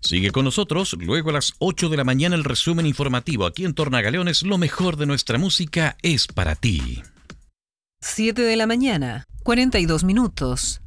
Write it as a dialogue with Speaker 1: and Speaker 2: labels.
Speaker 1: Sigue con nosotros, luego a las 8 de la mañana el resumen informativo aquí en Tornagaleones, lo mejor de nuestra música es para ti.
Speaker 2: 7 de la mañana, 42 minutos.